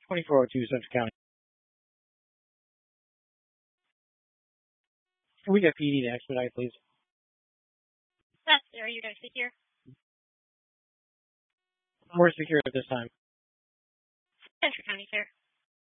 2402 Central County. Can we get PD to expedite, please? Yes, sir. Are you guys secure? We're secure at this time. Central County, sir.